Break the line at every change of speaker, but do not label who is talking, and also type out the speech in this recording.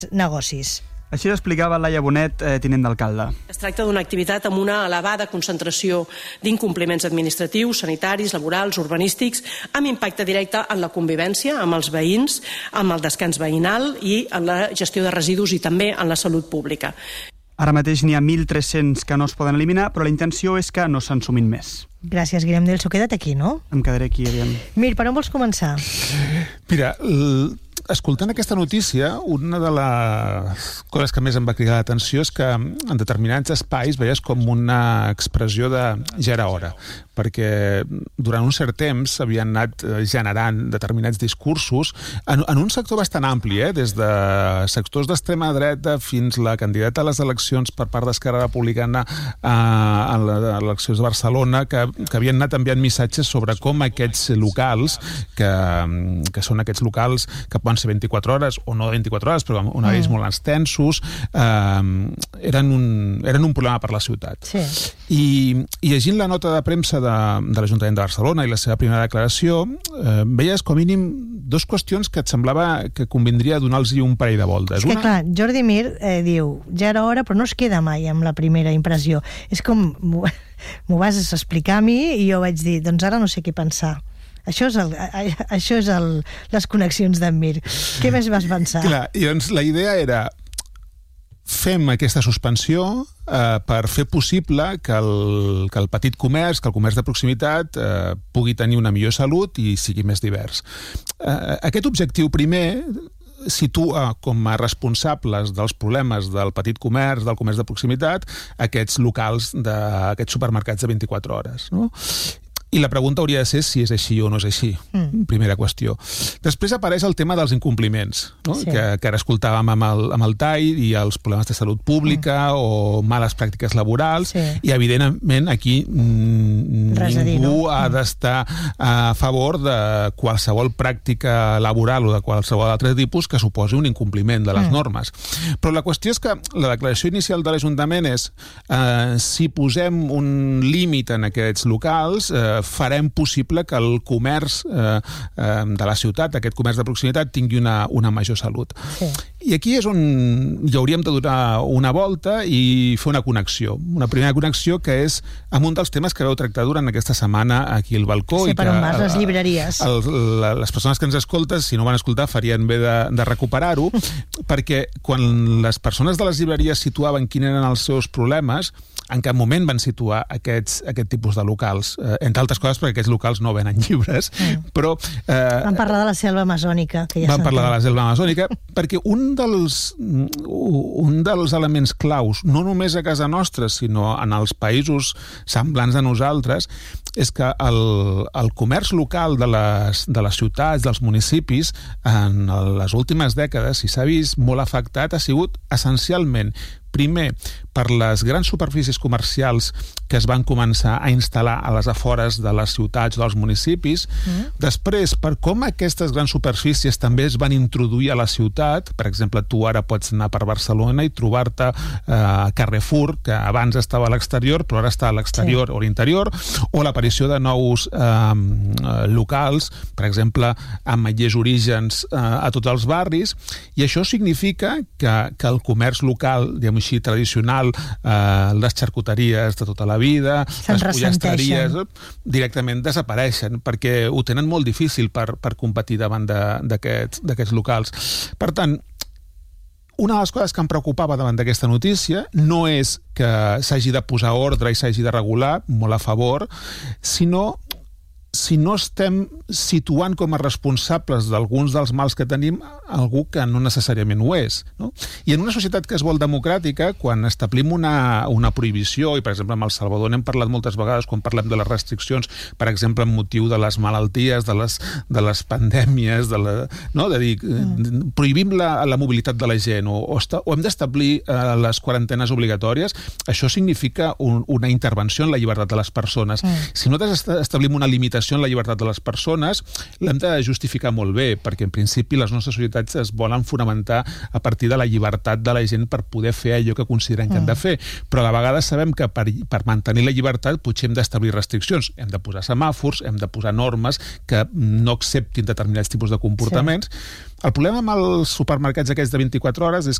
negocis.
Així l'explicava Laia Bonet, tinent d'alcalde.
Es tracta d'una activitat amb una elevada concentració d'incompliments administratius, sanitaris, laborals, urbanístics, amb impacte directe en la convivència amb els veïns, amb el descans veïnal i en la gestió de residus i també en la salut pública.
Ara mateix n'hi ha 1.300 que no es poden eliminar, però la intenció és que no se'n sumin més.
Gràcies, Guillem Delso. Queda't aquí, no?
Em quedaré aquí, aviam.
Mir, per on vols començar?
Mira, escoltant aquesta notícia, una de les coses que més em va cridar l'atenció és que en determinats espais veies com una expressió de ja era hora, perquè durant un cert temps havien anat generant determinats discursos en un sector bastant ampli, des de sectors d'extrema dreta fins la candidata a les eleccions per part d'Esquerra Republicana a les eleccions de Barcelona, que havien anat enviant missatges sobre com aquests locals, que són aquests locals que poden ser 24 hores o no 24 hores, però amb horaris molt extensos, eren un problema per la ciutat.
Sí.
I llegint la nota de premsa de l'Ajuntament de Barcelona i la seva primera declaració, veies com a mínim dues qüestions que et semblava que convindria donar-los un parell de voltes.
És que clar, Jordi Mir diu, ja era hora, però no es queda mai amb la primera impressió. És com, m'ho vas explicar a mi i jo vaig dir, doncs ara no sé què pensar. Això és les connexions d'en Mir. Què més vas pensar?
Clar, i doncs la idea era fem aquesta suspensió per fer possible que el petit comerç, que el comerç de proximitat pugui tenir una millor salut i sigui més divers. Aquest objectiu primer situa com a responsables dels problemes del petit comerç, del comerç de proximitat, aquests locals, aquests supermercats de 24 hores, no? I la pregunta hauria de ser si és així o no és així. Primera qüestió. Després apareix el tema dels incompliments, no?
Sí.
Que ara escoltàvem amb el TAI i els problemes de salut pública o males pràctiques laborals, i evidentment aquí ningú ha d'estar a favor de qualsevol pràctica laboral o de qualsevol altre tipus que suposi un incompliment de les normes. Però la qüestió és que la declaració inicial de l'Ajuntament és si posem un límit en aquests locals, farem possible que el comerç de la ciutat, aquest comerç de proximitat, tingui una major salut.
Sí.
I aquí és on hi hauríem de donar una volta i fer una connexió. Una primera connexió que és amb un dels temes que vau tractar durant aquesta setmana aquí al balcó.
Sí, per on vas, les llibreries.
Les persones que ens escolten, si no van escoltar, farien bé de recuperar-ho, perquè quan les persones de les llibreries situaven quins eren els seus problemes, en cap moment van situar aquest tipus de locals, entre altres coses perquè aquests locals no venen llibres, però...
Van parlar de la selva amazònica.
Van parlar de la selva amazònica, perquè un dels elements claus, no només a casa nostra, sinó en els països semblants a nosaltres, és que el comerç local de les ciutats, dels municipis, en les últimes dècades, si s'ha vist molt afectat, ha sigut essencialment primer, per les grans superfícies comercials que es van començar a instal·lar a les afores de les ciutats o dels municipis, després per com aquestes grans superfícies també es van introduir a la ciutat. Per exemple, tu ara pots anar per Barcelona i trobar-te a Carrefour, que abans estava a l'exterior, però ara està a l'exterior o a l'interior, o l'aparició de nous locals, per exemple, amb ametllers orígens a tots els barris, i això significa que el comerç local, diguem així, tradicional, les xarcuteries de tota la vida, les pollastres, directament desapareixen, perquè ho tenen molt difícil per competir davant d'aquests locals. Per tant, una de les coses que em preocupava davant d'aquesta notícia no és que s'hagi de posar ordre i s'hagi de regular, molt a favor, sinó si no estem situant com a responsables d'alguns dels mals que tenim algú que no necessàriament ho és, no? I en una societat que es vol democràtica, quan establim una prohibició, i per exemple amb El Salvador n'hem parlat moltes vegades quan parlem de les restriccions, per exemple amb motiu de les malalties, de les pandèmies, de dir, prohibim la mobilitat de la gent o hem d'establir les quarantenes obligatòries, això significa una intervenció en la llibertat de les persones. Si nosaltres establim una limitació limitació en la llibertat de les persones, l'hem de justificar molt bé, perquè en principi les nostres societats es volen fonamentar a partir de la llibertat de la gent per poder fer allò que consideren que han de fer. Però a la vegada sabem que per mantenir la llibertat potser hem d'establir restriccions. Hem de posar semàfors, hem de posar normes que no acceptin determinats tipus de comportaments. El problema amb els supermercats aquests de 24 hores és